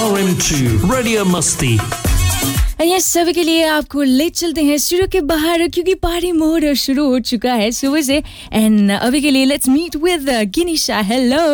RM2 Radio Musti. ये सभी के लिए आपको ले चलते हैं स्टूडियो के बाहर क्योंकि पार्टी मोड शुरू हो चुका है सुबह से एंड अभी के लिए let's meet with गिनीशा hello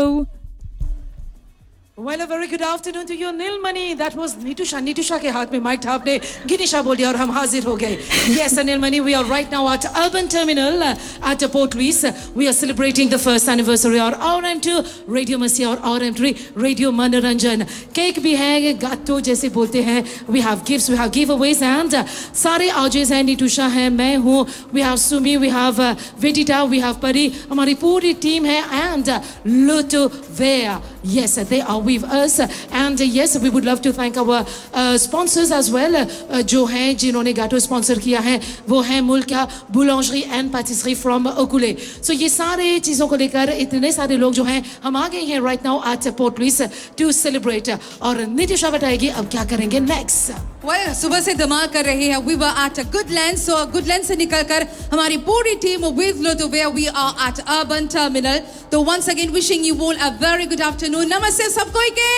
Well, a very good afternoon to you, Nilmani. That was Nitusha. Nitusha के हाथ में माइक था आपने गिनीशा बोल दिया और हम हाजिर हो गए. Yes, Nilmani, we are right now at Urban Terminal at Port Louis. We are celebrating the first anniversary of RM2 Radio Masti और RM3 Radio Manoranjan. Cake भी है, gato जैसे बोलते हैं. We have gifts, we have giveaways and सारे आर्जेस हैं. Nitusha है, मैं हूँ. We have Sumi, we have Vedita, we have Pari. हमारी पूरी टीम है and Lotto Vea. Yes, they are with us and yes, we would love to thank our sponsors as well. जो हैं जिन्होंने गाटो स्पॉन्सर किया है वो है मुल्का बुलंजरी एंड पैटिसरी फ्रॉम ओकुले. सो ये सारे चीज़ों को लेकर इतने सारे लोग जो हैं हम आ गए हैं right now at port Louis to celebrate. और नितिशा बताएगी अब क्या करेंगे नेक्स्ट. Well, सुबह से धमाल कर रहे हैं. We were at Goodlands, so Goodlands से निकलकर हमारी पूरी team with Lotovea, we are at Urban Terminal. So once again wishing you all a very good afternoon. नमस्ते सबको के.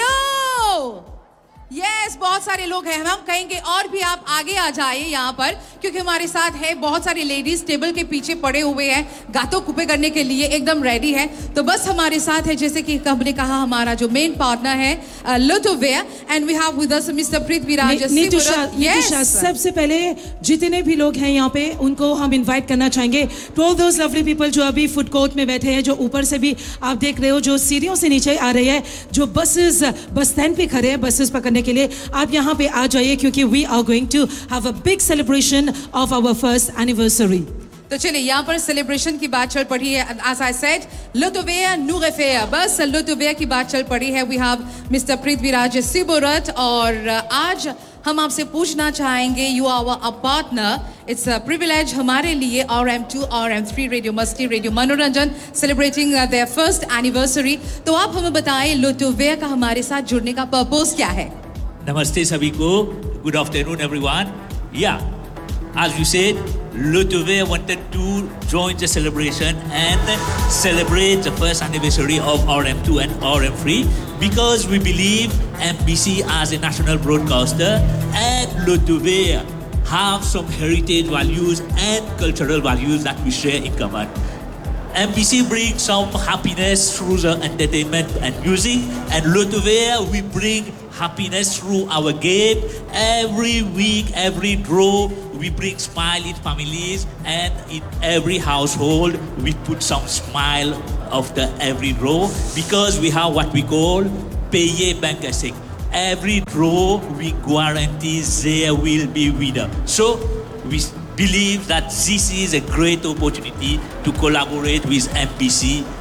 Hello. Yes, बहुत सारे लोग हैं. हम कहेंगे और भी आप आगे आ जाइए यहाँ पर क्योंकि हमारे साथ है बहुत सारी लेडीज टेबल के पीछे पड़े हुए हैं गातों कुपे करने के लिए एकदम रेडी है. तो बस हमारे साथ है जैसे कि हमने कहा हमारा जो मेन पार्टनर है लोटोवेया and we have with us mister Prithviraj. Nitisha सबसे पहले जितने भी लोग हैं यहाँ पे उनको हम इनवाइट करना चाहेंगे. To all those lovely people जो अभी फूड कोर्ट में बैठे हैं, जो ऊपर से भी आप देख रहे हो, जो सीढ़ियों से नीचे आ रहे हैं, जो बस स्टैंड पे खड़े हैं बसेस पकड़ने के लिए, आप यहाँ पे आ जाइए क्योंकि we are going to have a big celebration of our first anniversary. तो चलिए यहाँ पर सेलिब्रेशन की बात चल पड़ी है. As I said, Lotovea Nurefea. बस Lotovea की बात चल पड़ी है. We have Mr. पृथ्वीराज सिबोरत और आज हम आपसे पूछना चाहेंगे you are our partner. It's a privilege हमारे लिए RM2, RM3 Radio Masti, Radio Manoranjan celebrating their first anniversary. तो आप हमें बताएं Lotovea का हमारे साथ जुड़ने का पर्पस क्या है? Namaste सभी को. Good afternoon everyone. Yeah, as you said, Lotovea wanted to join the celebration and celebrate the first anniversary of RM2 and RM3 because we believe MBC as a national broadcaster and Lotovea have some heritage values and cultural values that we share in common. MBC brings some happiness through the entertainment and music, and Lotovea we bring happiness through our game. Every week, every draw, we bring smile in families, and in every household, we put some smile after every draw because we have what we call paye bankasik. Every draw, we guarantee there will be winner. So we believe that this is a great opportunity to collaborate with MBC